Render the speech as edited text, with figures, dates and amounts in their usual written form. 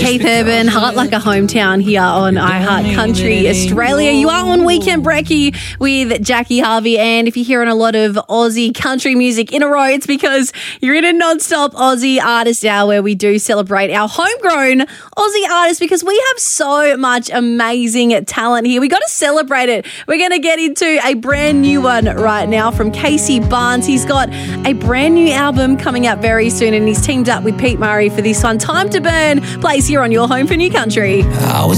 Keith Urban, Heart Like a Hometown here on iHeart Country Australia. You are on Weekend Brekkie with Jackie Harvey, and if you're hearing a lot of Aussie country music in a row, it's because you're in a non-stop Aussie Artist Hour where we do celebrate our homegrown Aussie artists because we have so much amazing talent here. We got to celebrate it. We're going to get into a brand new one right now from Casey Barnes. He's got a brand new album coming out very soon, and he's teamed up with Pete Murray for this one. Time to Burn plays here on your home for New Country. I was